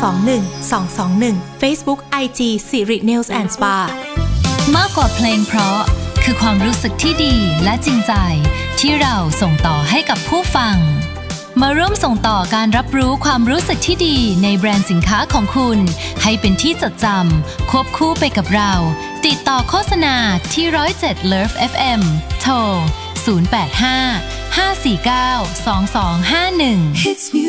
Facebook IG Siri Nails and Spa มากกว่าเพลงเพราะคือความรู้สึกที่ดีและจริงใจที่เราส่งต่อให้กับผู้ฟังมาร่วมส่งต่อการรับรู้ความรู้สึกที่ดีในแบรนด์สินค้าของคุณให้เป็นที่จดจำควบคู่ไปกับเราติดต่อโฆษณาที่107 Love FM โทร 085 549 2251